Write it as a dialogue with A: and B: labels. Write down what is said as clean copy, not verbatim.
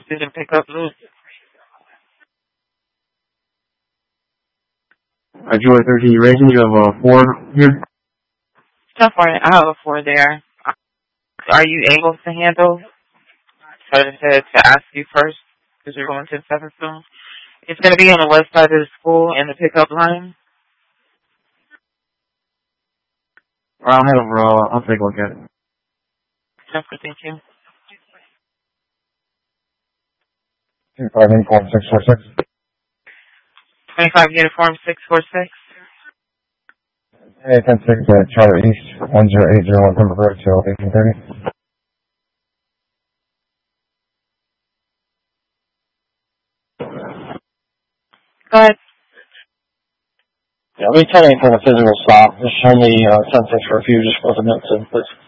A: Didn't pick up loot.
B: July 13, Racing, you have a 4 here?
A: Tough for it. I have a 4 there. Are you able to handle? So I decided to ask you first, because you're going to the 7th soon. It's going to be on the west side of the school in the pickup line.
B: I'll head over, I'll take a look at it.
A: Tough for thank you.
C: 25 uniform 646.
A: 25 uniform 646.
C: Hey, 10-6, Charter East, 1080 November Road, till 1830.
A: Go ahead.
C: Yeah, let me tell you for the physical stop. Just show me 10-6 for a few, just for the notes in, please.